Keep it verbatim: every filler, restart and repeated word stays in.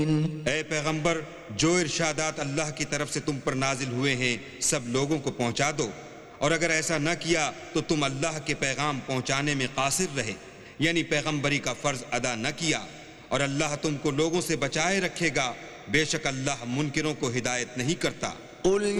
ए पैगंबर, जो इरशादात अल्लाह की तरफ से तुम पर नाजिल हुए हैं सब लोगों को पहुंचा दो, और अगर ऐसा न किया तो तुम अल्लाह के पैगाम पहुंचाने में कासिर रहे, यानी पैगंबरी का फर्ज अदा न किया, और अल्लाह तुमको लोगों से बचाए रखेगा। बेशक अल्लाह मुनकिरों को हिदायत नहीं करता।